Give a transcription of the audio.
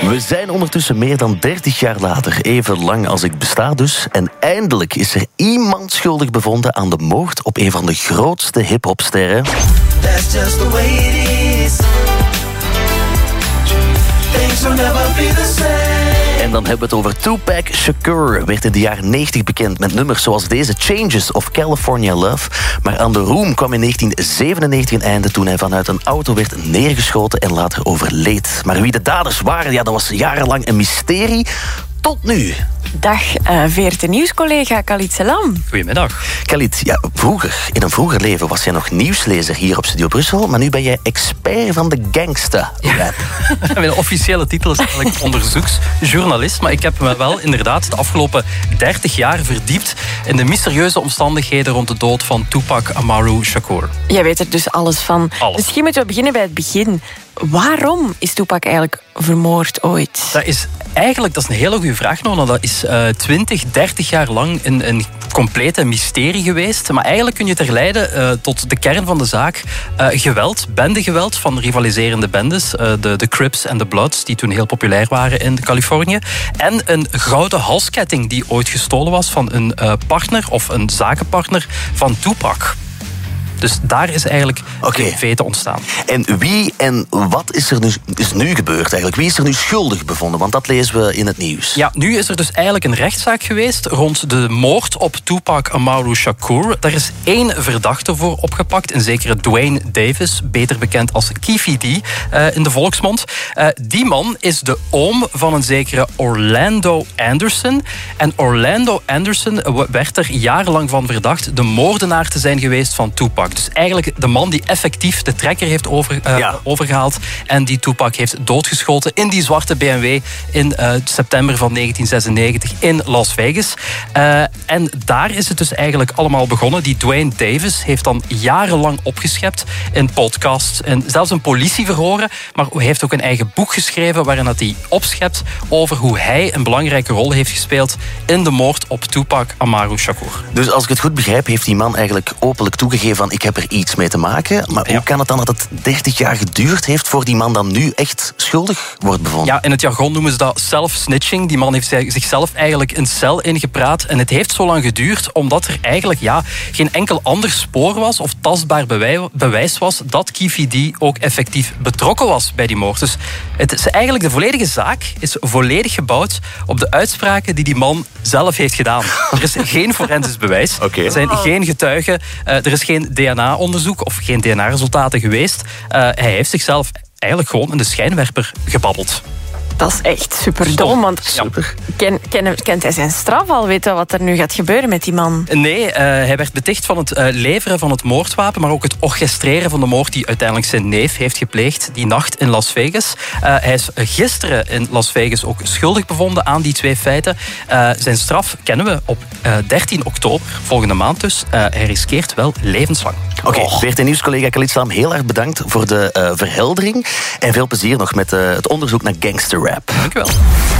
We zijn ondertussen meer dan 30 jaar later, even lang als ik besta dus. En eindelijk is er iemand schuldig bevonden aan de moord op een van de grootste hiphopsterren. That's just the way it is. Things will never be the same. En dan hebben we het over Tupac Shakur. Werd in de jaren 90 bekend met nummers zoals deze Changes of California Love. Maar aan de roem kwam in 1997 een einde toen hij vanuit een auto werd neergeschoten en later overleed. Maar wie de daders waren, ja, dat was jarenlang een mysterie. Tot nu. Dag, VRT Nieuws-collega Khalid Salam. Goedemiddag. Khalid, ja, in een vroeger leven was jij nog nieuwslezer hier op Studio Brussel, maar nu ben jij expert van de gangsta-rap. Mijn officiële titel is eigenlijk onderzoeksjournalist, maar ik heb me wel inderdaad de afgelopen 30 jaar verdiept in de mysterieuze omstandigheden rond de dood van Tupac Amaru Shakur. Jij weet er dus alles van. Alles. Misschien moeten we beginnen bij het begin. Waarom is Tupac eigenlijk vermoord ooit? Dat is een hele goede vraag, Nona. Dat is 20, 30 jaar lang een complete mysterie geweest. Maar eigenlijk kun je het herleiden tot de kern van de zaak. Bendegeweld van rivaliserende bendes. De Crips en de Bloods, die toen heel populair waren in Californië. En een gouden halsketting die ooit gestolen was van een partner of een zakenpartner van Tupac. Dus daar is eigenlijk een vete ontstaan. En wie en wat is er nu gebeurd eigenlijk? Wie is er nu schuldig bevonden? Want dat lezen we in het nieuws. Ja, nu is er dus eigenlijk een rechtszaak geweest rond de moord op Tupac Amaru Shakur. Daar is 1 verdachte voor opgepakt, een zekere Dwayne Davis, beter bekend als Keffe D in de volksmond. Die man is de oom van een zekere Orlando Anderson. En Orlando Anderson werd er jarenlang van verdacht de moordenaar te zijn geweest van Tupac. Dus eigenlijk de man die effectief de trekker heeft overgehaald en die Tupac heeft doodgeschoten in die zwarte BMW in september van 1996 in Las Vegas. En daar is het dus eigenlijk allemaal begonnen. Die Dwayne Davis heeft dan jarenlang opgeschept in podcasts en zelfs een politieverhoren, maar hij heeft ook een eigen boek geschreven waarin hij opschept over hoe hij een belangrijke rol heeft gespeeld in de moord op Tupac Amaru Shakur. Dus als ik het goed begrijp, heeft die man eigenlijk openlijk toegegeven van ik heb er iets mee te maken. Maar hoe kan het dan dat het 30 jaar geduurd heeft voor die man dan nu echt schuldig wordt bevonden? Ja, in het jargon noemen ze dat self-snitching. Die man heeft zichzelf eigenlijk een cel ingepraat. En het heeft zo lang geduurd omdat er eigenlijk geen enkel ander spoor was of tastbaar bewijs was dat Keffe D ook effectief betrokken was bij die moord. Dus het is eigenlijk de volledige zaak is volledig gebouwd op de uitspraken die man zelf heeft gedaan. Er is geen forensisch bewijs. Er zijn geen getuigen. Er is geen DNA-onderzoek of geen DNA-resultaten geweest. Hij heeft zichzelf eigenlijk gewoon in de schijnwerper gebabbeld. Dat is echt superdom, want Super. Kent hij zijn straf al? Weet hij wat er nu gaat gebeuren met die man? Nee, hij werd beticht van het leveren van het moordwapen, maar ook het orchestreren van de moord die uiteindelijk zijn neef heeft gepleegd die nacht in Las Vegas. Hij is gisteren in Las Vegas ook schuldig bevonden aan die 2 feiten. Zijn straf kennen we op 13 oktober, volgende maand dus. Hij riskeert wel levenslang. VRT Nieuws-collega Khalid Salam, heel erg bedankt voor de verheldering. En veel plezier nog met het onderzoek naar gangsterrap. Dank u wel.